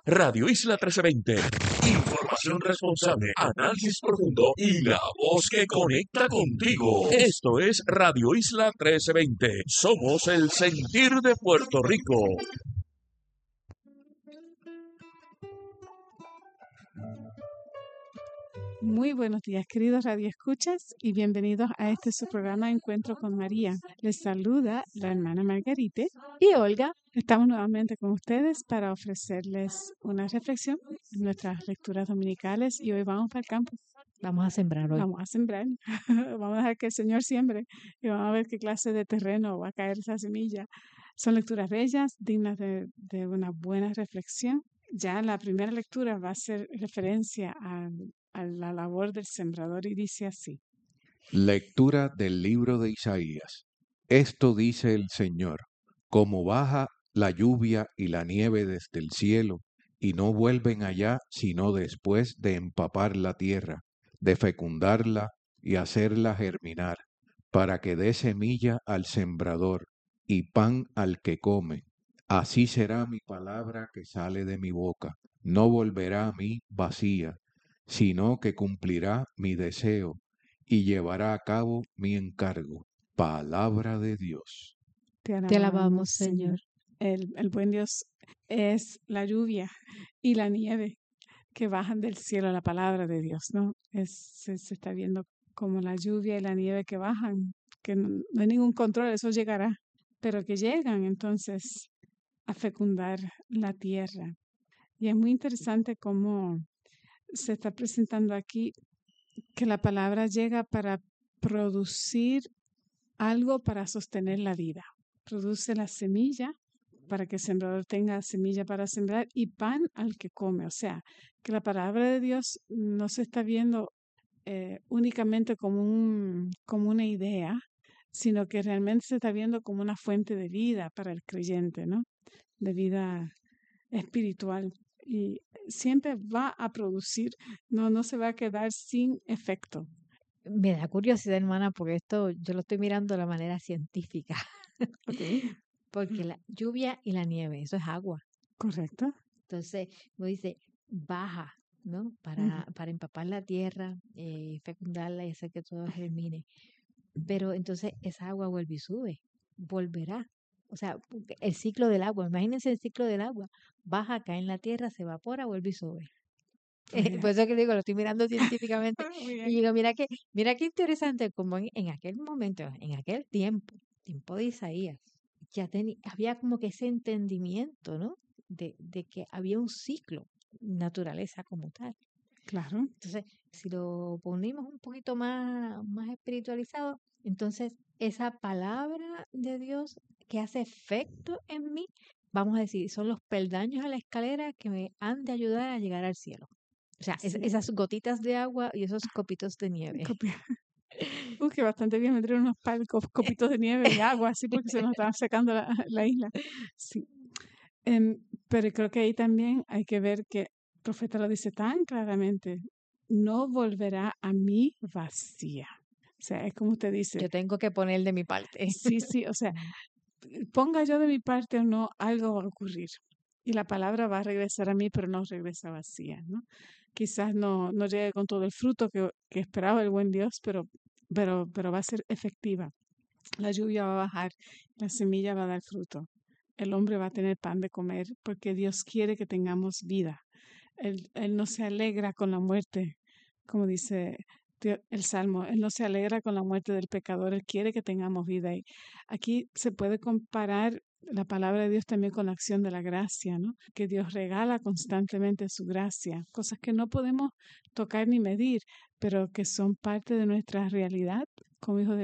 Radio Isla 1320. Información responsable, análisis profundo y la voz que conecta contigo. Esto es Radio Isla 1320. Somos el sentir de Puerto Rico. Muy buenos días, queridos radioescuchas, y bienvenidos a su programa Encuentro con María. Les saluda la hermana Margarite y Olga. Estamos nuevamente con ustedes para ofrecerles una reflexión en nuestras lecturas dominicales, y hoy vamos para el campo. Vamos a sembrar hoy. Vamos a sembrar. Vamos a dejar que el Señor siembre y vamos a ver qué clase de terreno va a caer esa semilla. Son lecturas bellas, dignas de una buena reflexión. Ya la primera lectura va a hacer referencia a la labor del sembrador y dice así. Lectura del libro de Isaías. Esto dice el Señor: como baja la lluvia y la nieve desde el cielo, y no vuelven allá sino después de empapar la tierra, de fecundarla y hacerla germinar, para que dé semilla al sembrador y pan al que come. Así será mi palabra que sale de mi boca. No volverá a mí vacía, sino que cumplirá mi deseo y llevará a cabo mi encargo. Palabra de Dios. Te alabamos, Señor. El buen Dios es la lluvia y la nieve que bajan del cielo, la palabra de Dios, ¿no? Se está viendo como la lluvia y la nieve que bajan, que no hay ningún control, eso llegará, pero que llegan entonces a fecundar la tierra. Y es muy interesante cómo se está presentando aquí que la palabra llega para producir algo para sostener la vida. Produce la semilla para que el sembrador tenga semilla para sembrar y pan al que come. O sea, que la palabra de Dios no se está viendo únicamente como una idea, sino que realmente se está viendo como una fuente de vida para el creyente, ¿no? De vida espiritual. Y siempre va a producir, no se va a quedar sin efecto. Me da curiosidad, hermana, porque esto yo lo estoy mirando de la manera científica. Okay. Porque la lluvia y la nieve, eso es agua. Correcto. Entonces, uno dice, baja, ¿no? Para empapar la tierra, fecundarla y hacer que todo germine. Pero entonces esa agua vuelve y sube, volverá. O sea, el ciclo del agua, imagínense el ciclo del agua. Baja, cae en la tierra, se evapora, vuelve y sube. Por eso que digo, lo estoy mirando científicamente. Y digo, mira qué interesante, como en aquel momento, en aquel tiempo de Isaías, ya había como que ese entendimiento, ¿no? De que había un ciclo, naturaleza como tal. Claro. Entonces, si lo ponemos un poquito más espiritualizado, entonces esa palabra de Dios que hace efecto en mí, vamos a decir, son los peldaños a la escalera que me han de ayudar a llegar al cielo. O sea, Sí. esas gotitas de agua y esos copitos de nieve. Que bastante bien, me traen unos copitos de nieve y agua, así porque se nos estaba secando la isla. Sí. Pero creo que ahí también hay que ver que el profeta lo dice tan claramente: no volverá a mí vacía. O sea, es como usted dice. Yo tengo que poner de mi parte. Sí, o sea, ponga yo de mi parte o no, algo va a ocurrir. Y la palabra va a regresar a mí, pero no regresa vacía, ¿no? Quizás no llegue con todo el fruto que esperaba el buen Dios, pero va a ser efectiva. La lluvia va a bajar, la semilla va a dar fruto. El hombre va a tener pan de comer porque Dios quiere que tengamos vida. Él no se alegra con la muerte, como dice el Salmo. Él no se alegra con la muerte del pecador. Él quiere que tengamos vida. Y aquí se puede comparar la palabra de Dios también con la acción de la gracia, ¿no? Que Dios regala constantemente su gracia, cosas que no podemos tocar ni medir, pero que son parte de nuestra realidad como hijos de